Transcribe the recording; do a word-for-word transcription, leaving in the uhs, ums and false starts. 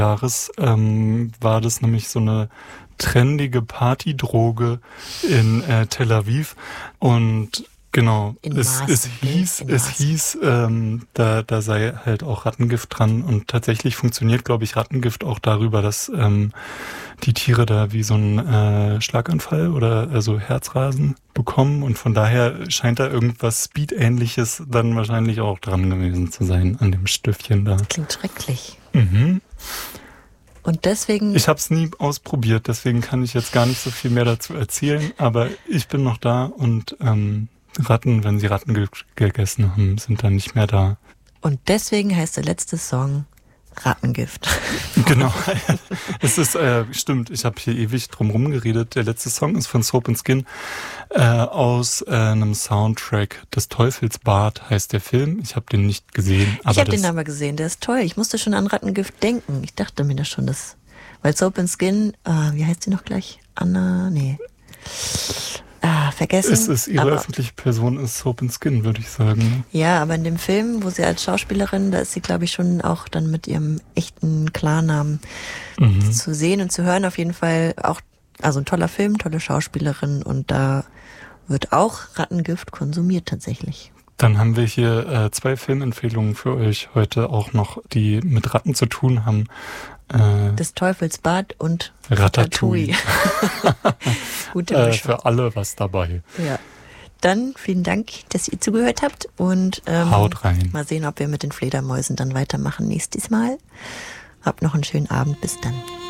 Jahres ähm, war das nämlich so eine trendige Partydroge in äh, Tel Aviv und genau, In es, Maßen, es hieß, in es Maßen. hieß, ähm, da, da sei halt auch Rattengift dran und tatsächlich funktioniert, glaube ich, Rattengift auch darüber, dass ähm, die Tiere da wie so einen äh, Schlaganfall oder also Herzrasen bekommen und von daher scheint da irgendwas Speed-ähnliches dann wahrscheinlich auch dran gewesen zu sein an dem Stiftchen da. Klingt schrecklich. Mhm. Und deswegen... Ich habe es nie ausprobiert, deswegen kann ich jetzt gar nicht so viel mehr dazu erzählen, aber ich bin noch da und ähm, Ratten, wenn sie Ratten ge- gegessen haben, sind dann nicht mehr da. Und deswegen heißt der letzte Song Rattengift. Genau, es ist, äh, stimmt, ich habe hier ewig drum rumgeredet. Der letzte Song ist von Soap and Skin äh, aus äh, einem Soundtrack. Das Teufelsbad heißt der Film. Ich habe den nicht gesehen. Aber ich habe das, den aber gesehen, der ist toll. Ich musste schon an Rattengift denken. Ich dachte mir das schon, das, weil Soap and Skin, äh, wie heißt sie noch gleich? Anna, nee. Ah, vergessen. es ist ihre aber, öffentliche Person, ist Soap and Skin, würde ich sagen. Ja, aber in dem Film, wo sie als Schauspielerin, da ist sie, glaube ich, schon auch dann mit ihrem echten Klarnamen Mhm. zu sehen und zu hören. Auf jeden Fall auch, also ein toller Film, tolle Schauspielerin und da wird auch Rattengift konsumiert tatsächlich. Dann haben wir hier äh, zwei Filmempfehlungen für euch heute auch noch, die mit Ratten zu tun haben. Äh, Des Teufels Bad und Ratatouille. Gute äh, Mischung. für alle was dabei. Ja. Dann vielen Dank, dass ihr zugehört habt und ähm, Haut rein. mal sehen, ob wir mit den Fledermäusen dann weitermachen nächstes Mal. Habt noch einen schönen Abend. Bis dann.